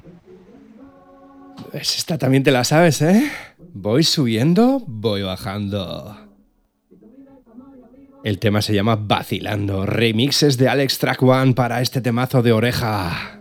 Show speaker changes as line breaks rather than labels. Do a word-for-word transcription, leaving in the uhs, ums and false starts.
Pues esta también te la sabes, ¿eh? Voy subiendo, voy bajando. El tema se llama Vacilando. Remixes de Alex Track One para este temazo de Oreja.